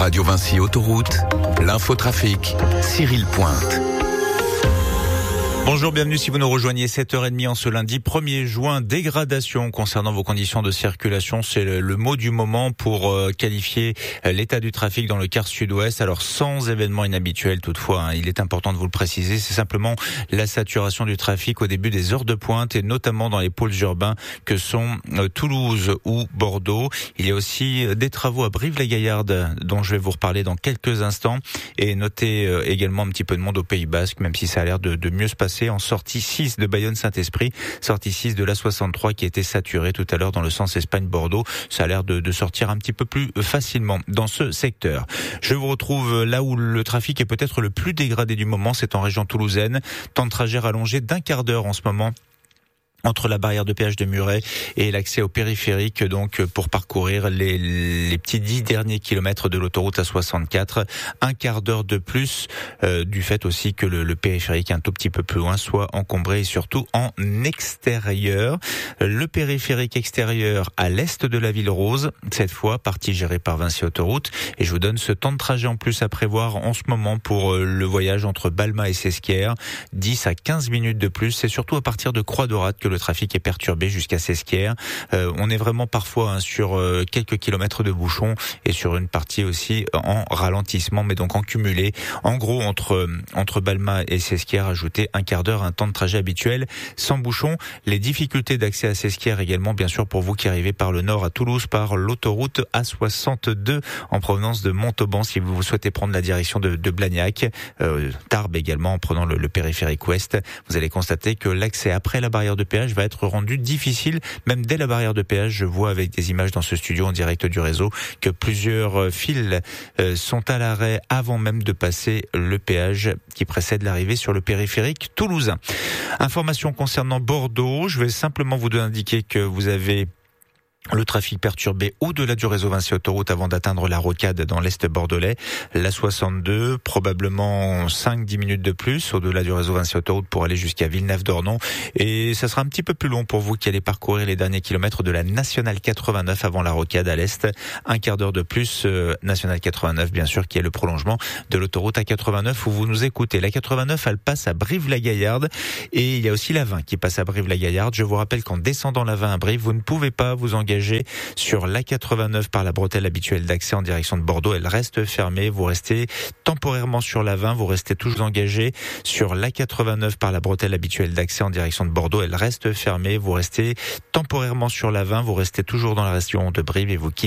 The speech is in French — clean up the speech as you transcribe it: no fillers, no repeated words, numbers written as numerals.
Radio Vinci Autoroute, l'infotrafic, Cyril Pointe. Bonjour, bienvenue si vous nous rejoignez 7h30 en ce lundi 1er juin. Dégradation concernant vos conditions de circulation, c'est le mot du moment pour qualifier l'état du trafic dans le quart sud-ouest. Alors sans événement inhabituel toutefois, il est important de vous le préciser, c'est simplement la saturation du trafic au début des heures de pointe et notamment dans les pôles urbains que sont Toulouse ou Bordeaux. Il y a aussi des travaux à Brive-la-Gaillarde dont je vais vous reparler dans quelques instants et notez également un petit peu de monde au Pays Basque, même si ça a l'air de mieux se passer en sortie 6 de Bayonne-Saint-Esprit, sortie 6 de l'A63 qui était saturée tout à l'heure dans le sens Espagne-Bordeaux. Ça a l'air de sortir un petit peu plus facilement dans ce secteur. Je vous retrouve là où le trafic est peut-être le plus dégradé du moment, c'est en région toulousaine. Temps de trajet rallongé d'1 quart d'heure en ce moment entre la barrière de péage de Muret et l'accès au périphérique, donc pour parcourir les petits 10 derniers kilomètres de l'autoroute A64. 1 quart d'heure de plus du fait aussi que le périphérique un tout petit peu plus loin soit encombré et surtout en extérieur. Le périphérique extérieur à l'est de la ville rose, cette fois partie gérée par Vinci Autoroute, et je vous donne ce temps de trajet en plus à prévoir en ce moment pour le voyage entre Balma et Sesquières. 10 à 15 minutes de plus, c'est surtout à partir de Croix-Dorade que le trafic est perturbé jusqu'à Sesquières. On est vraiment parfois sur quelques kilomètres de bouchons et sur une partie aussi en ralentissement, mais donc en cumulé. En gros, entre Balma et Sesquières, ajoutez 1 quart d'heure, un temps de trajet habituel sans bouchons. Les difficultés d'accès à Sesquières également, bien sûr, pour vous qui arrivez par le nord à Toulouse, par l'autoroute A62 en provenance de Montauban, si vous souhaitez prendre la direction de Blagnac. Tarbes également, en prenant le périphérique ouest. Vous allez constater que l'accès après la barrière de péage va être rendu difficile, même dès la barrière de péage. Je vois avec des images dans ce studio en direct du réseau que plusieurs files sont à l'arrêt avant même de passer le péage qui précède l'arrivée sur le périphérique toulousain. Information concernant Bordeaux, je vais simplement vous indiquer que vous avez le trafic perturbé au-delà du réseau Vinci Autoroute avant d'atteindre la rocade dans l'est bordelais. La 62, probablement 5-10 minutes de plus au-delà du réseau Vinci Autoroute pour aller jusqu'à Villeneuve-d'Ornon. Et ça sera un petit peu plus long pour vous qui allez parcourir les derniers kilomètres de la Nationale 89 avant la rocade à l'est. 1 quart d'heure de plus, Nationale 89 bien sûr, qui est le prolongement de l'autoroute A89 où vous nous écoutez. La 89, elle passe à Brive-la-Gaillarde et il y a aussi la 20 qui passe à Brive-la-Gaillarde. Je vous rappelle qu'en descendant la 20 à Brive, vous ne pouvez pas vous engager sur l'A89 par la bretelle habituelle d'accès en direction de Bordeaux. Elle reste fermée. Vous restez temporairement sur la 20. Vous restez toujours engagé sur l'A89 par la bretelle habituelle d'accès en direction de Bordeaux. Elle reste fermée. Vous restez temporairement sur la 20. Vous restez toujours dans la région de Brive et vous quittez